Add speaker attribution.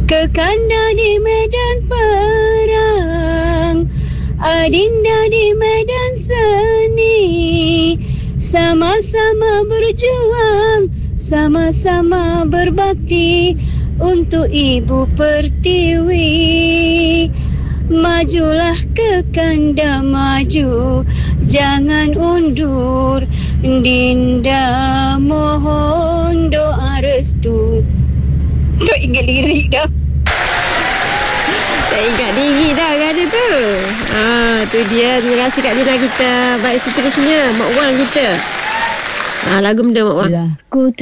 Speaker 1: ke kanda di medan perang, adinda di medan seni, sama-sama berjuang, sama-sama berbakti untuk Ibu Pertiwi. Majulah ke kanda maju, jangan undur, Dinda mohon doa restu. Tak ingat lirik dah.
Speaker 2: Tak ingat diri dah kan tu. Tu dia. Terima kasih Kak Lina kita. Baik, seterusnya Mak Wan kita. Lagu benda Mak Wan.
Speaker 1: Ku